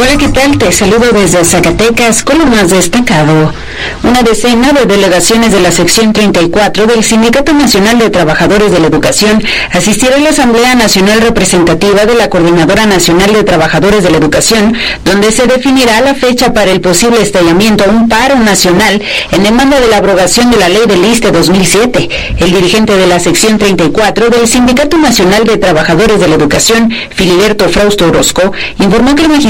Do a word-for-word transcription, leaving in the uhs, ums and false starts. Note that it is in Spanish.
Hola, ¿qué tal? Te saludo desde Zacatecas con lo más destacado. Una decena de delegaciones de la sección treinta y cuatro del Sindicato Nacional de Trabajadores de la Educación asistieron a la Asamblea Nacional Representativa de la Coordinadora Nacional de Trabajadores de la Educación, donde se definirá la fecha para el posible estallamiento a un paro nacional en demanda de la abrogación de la Ley del ISSSTE dos mil siete. El dirigente de la sección treinta y cuatro del Sindicato Nacional de Trabajadores de la Educación, Filiberto Frausto Orozco, informó que el magistrado